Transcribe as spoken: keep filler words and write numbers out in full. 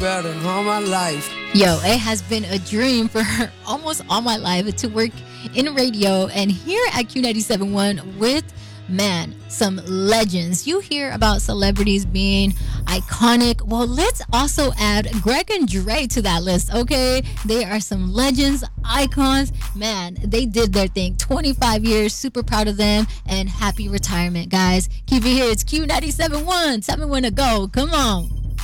better than all my life. Yo, it has been a dream for almost all my life to work in radio and here at Q ninety-seven point one with, man, some legends. You hear about celebrities being iconic. Well, let's also add Greg and Dre to that list, okay? They are some legends, icons. Man, they did their thing. twenty-five years, super proud of them, and happy retirement, guys. Keep it here. It's Q ninety-seven point one. Tell me when to go. Come on.